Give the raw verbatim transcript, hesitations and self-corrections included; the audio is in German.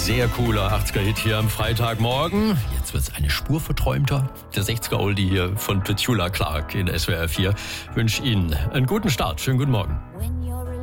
sehr cooler achtziger-Hit hier am Freitagmorgen. Jetzt wird's eine Spur verträumter. Der sechziger-Oldie hier von Petula Clark in S W R vier. Ich wünsche Ihnen einen guten Start. Schönen guten Morgen.